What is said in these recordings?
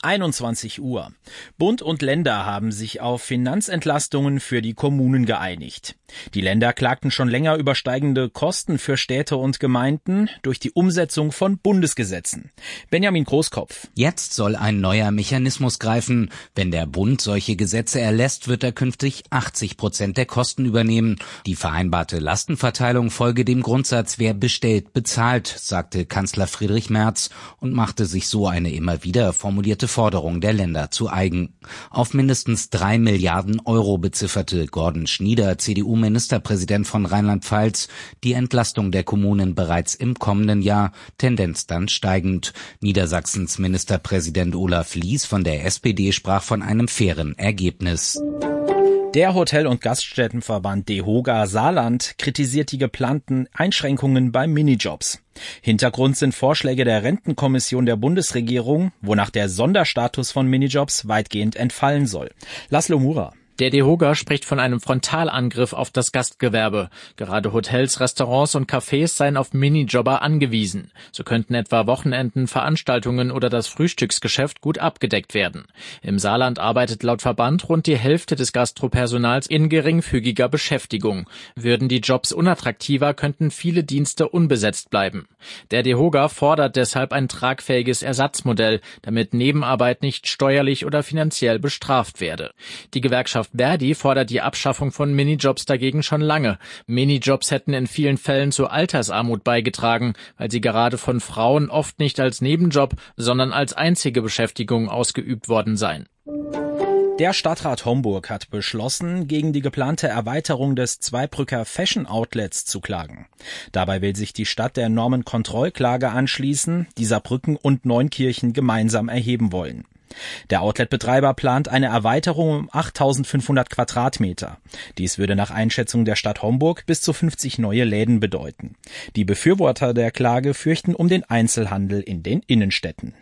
21 Uhr. Bund und Länder haben sich auf Finanzentlastungen für die Kommunen geeinigt. Die Länder klagten schon länger über steigende Kosten für Städte und Gemeinden durch die Umsetzung von Bundesgesetzen. Benjamin Großkopf. Jetzt soll ein neuer Mechanismus greifen. Wenn der Bund solche Gesetze erlässt, wird er künftig 80% der Kosten übernehmen. Die vereinbarte Lastenverteilung folge dem Grundsatz, wer bestellt, bezahlt, sagte Kanzler Friedrich Merz und machte sich so eine immer wieder formulierte Forderung der Länder zu eigen. Auf mindestens 3 Milliarden Euro bezifferte Gordon Schnieder, CDU-Ministerpräsident von Rheinland-Pfalz, die Entlastung der Kommunen bereits im kommenden Jahr, Tendenz dann steigend. Niedersachsens Ministerpräsident Olaf Lies von der SPD sprach von einem fairen Ergebnis. Der Hotel- und Gaststättenverband DEHOGA Saarland kritisiert die geplanten Einschränkungen bei Minijobs. Hintergrund sind Vorschläge der Rentenkommission der Bundesregierung, wonach der Sonderstatus von Minijobs weitgehend entfallen soll. Laszlo Mura. Der DEHOGA spricht von einem Frontalangriff auf das Gastgewerbe. Gerade Hotels, Restaurants und Cafés seien auf Minijobber angewiesen. So könnten etwa Wochenenden, Veranstaltungen oder das Frühstücksgeschäft gut abgedeckt werden. Im Saarland arbeitet laut Verband rund die Hälfte des Gastropersonals in geringfügiger Beschäftigung. Würden die Jobs unattraktiver, könnten viele Dienste unbesetzt bleiben. Der DEHOGA fordert deshalb ein tragfähiges Ersatzmodell, damit Nebenarbeit nicht steuerlich oder finanziell bestraft werde. Die Gewerkschaft Verdi fordert die Abschaffung von Minijobs dagegen schon lange. Minijobs hätten in vielen Fällen zur Altersarmut beigetragen, weil sie gerade von Frauen oft nicht als Nebenjob, sondern als einzige Beschäftigung ausgeübt worden seien. Der Stadtrat Homburg hat beschlossen, gegen die geplante Erweiterung des Zweibrücker Fashion Outlets zu klagen. Dabei will sich die Stadt der Normenkontrollklage anschließen, die Saarbrücken und Neunkirchen gemeinsam erheben wollen. Der Outlet-Betreiber plant eine Erweiterung um 8.500 Quadratmeter. Dies würde nach Einschätzung der Stadt Homburg bis zu 50 neue Läden bedeuten. Die Befürworter der Klage fürchten um den Einzelhandel in den Innenstädten.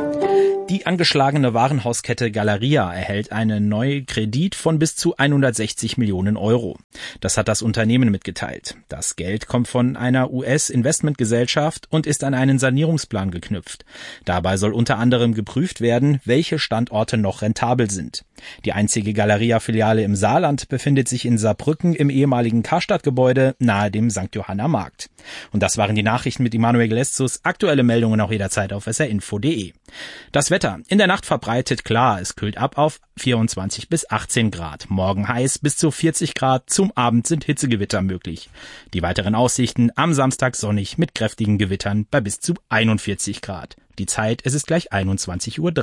Die angeschlagene Warenhauskette Galeria erhält einen neuen Kredit von bis zu 160 Millionen Euro. Das hat das Unternehmen mitgeteilt. Das Geld kommt von einer US-Investmentgesellschaft und ist an einen Sanierungsplan geknüpft. Dabei soll unter anderem geprüft werden, welche Standorte noch rentabel sind. Die einzige Galeria-Filiale im Saarland befindet sich in Saarbrücken im ehemaligen Karstadt-Gebäude nahe dem St. Johanna Markt. Und das waren die Nachrichten mit Immanuel Gleszus. Aktuelle Meldungen auch jederzeit auf srinfo.de. Das Wetter. In der Nacht verbreitet klar. Es kühlt ab auf 24 bis 18 Grad. Morgen heiß bis zu 40 Grad. Zum Abend sind Hitzegewitter möglich. Die weiteren Aussichten am Samstag sonnig mit kräftigen Gewittern bei bis zu 41 Grad. Die Zeit, es ist gleich 21:03 Uhr.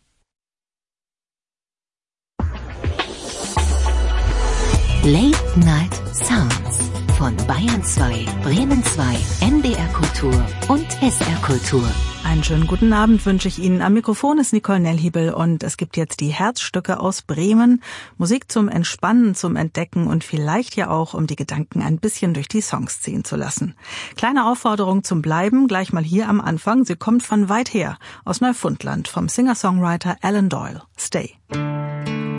Late Night Sounds von Bayern 2, Bremen 2, NDR Kultur und SR Kultur. Einen schönen guten Abend wünsche ich Ihnen. Am Mikrofon ist Nicole Nellhiebel und es gibt jetzt die Herzstücke aus Bremen. Musik zum Entspannen, zum Entdecken und vielleicht ja auch, um die Gedanken ein bisschen durch die Songs ziehen zu lassen. Kleine Aufforderung zum Bleiben, gleich mal hier am Anfang. Sie kommt von weit her, aus Neufundland, vom Singer-Songwriter Alan Doyle. Stay.